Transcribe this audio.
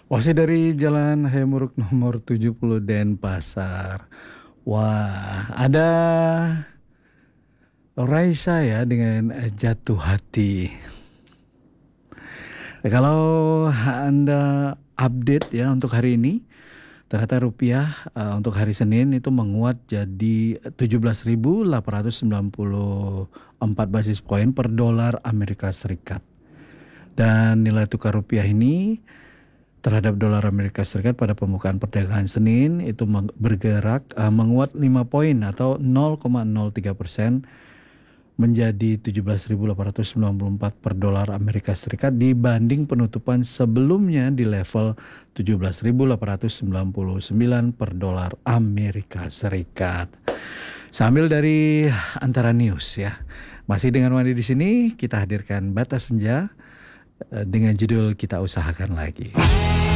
Masih dari Jalan Hayamuruk nomor 70 Denpasar. Wah, ada Raisa ya dengan jatuh hati. Kalau Anda update ya untuk hari ini, ternyata rupiah untuk hari Senin itu menguat jadi 17.894 basis poin per dolar Amerika Serikat. Dan nilai tukar rupiah ini terhadap dolar Amerika Serikat pada pembukaan perdagangan Senin itu bergerak menguat 5 poin atau 0,03% menjadi 17.894 per dolar Amerika Serikat dibanding penutupan sebelumnya di level 17.899 per dolar Amerika Serikat. Sambil dari antara news ya. Masih dengan Wandi di sini kita hadirkan Batas Senja dengan judul Kita Usahakan Lagi.